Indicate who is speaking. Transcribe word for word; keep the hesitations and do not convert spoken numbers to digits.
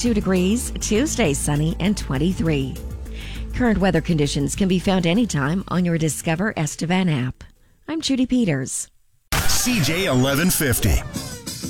Speaker 1: twenty-two degrees. Tuesday, sunny and twenty-three. Current weather conditions can be found anytime on your Discover Estevan app. I'm Judy Peters.
Speaker 2: C J eleven fifty.